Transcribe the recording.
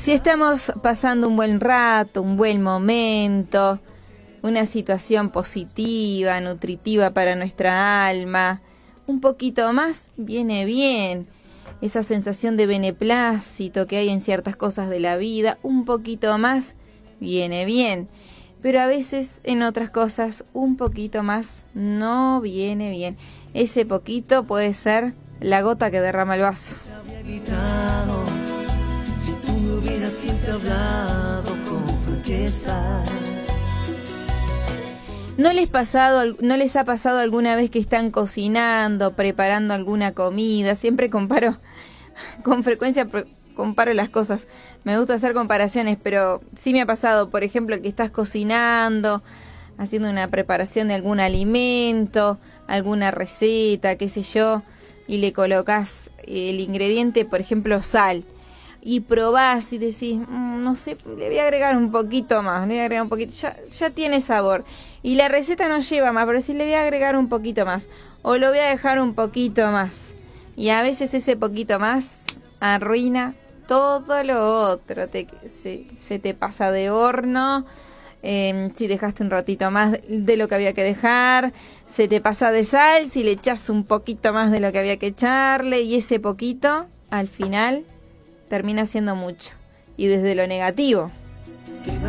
Si estamos pasando un buen rato, un buen momento, una situación positiva, nutritiva para nuestra alma, un poquito más viene bien. Esa sensación de beneplácito que hay en ciertas cosas de la vida, un poquito más viene bien. Pero a veces en otras cosas un poquito más no viene bien. Ese poquito puede ser la gota que derrama el vaso. Si tú me hubieras siempre hablado con franqueza. ¿No les ha pasado alguna vez que están cocinando, preparando alguna comida? Siempre con frecuencia comparo las cosas. Me gusta hacer comparaciones, pero sí me ha pasado, por ejemplo, que estás cocinando, haciendo una preparación de algún alimento, alguna receta, qué sé yo, y le colocas el ingrediente, por ejemplo, sal. Y probás y decís, no sé, le voy a agregar un poquito más, ya tiene sabor. Y la receta no lleva más, pero sí le voy a agregar un poquito más. O lo voy a dejar un poquito más. Y a veces ese poquito más arruina todo lo otro. Se te pasa de horno. Si dejaste un ratito más de lo que había que dejar. Se te pasa de sal si le echas un poquito más de lo que había que echarle. Y ese poquito, al final, termina siendo mucho. Y desde lo negativo.